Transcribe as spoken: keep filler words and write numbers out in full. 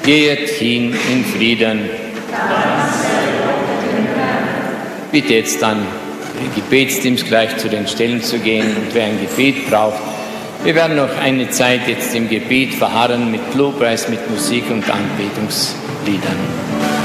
Geht hin in Frieden. Bitte jetzt dann die Gebetsteams gleich zu den Stellen zu gehen und wer ein Gebet braucht. Wir werden noch eine Zeit jetzt im Gebet verharren mit Lobpreis, mit Musik und Anbetungsliedern.